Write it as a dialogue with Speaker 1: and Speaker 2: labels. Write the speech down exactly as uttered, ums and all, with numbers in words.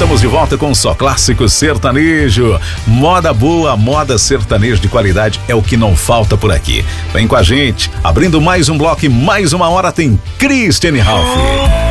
Speaker 1: Estamos de volta com Só Clássico Sertanejo. Moda boa, moda sertanejo de qualidade é o que não falta por aqui. Vem com a gente. Abrindo mais um bloco e mais uma hora tem Christiane Ralph.